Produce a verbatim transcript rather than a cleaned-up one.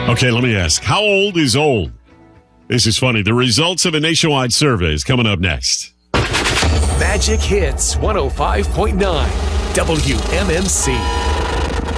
Okay, let me ask. How old is old? This is funny. The results of a nationwide survey is coming up next. Magic Hits one oh five point nine W M M C.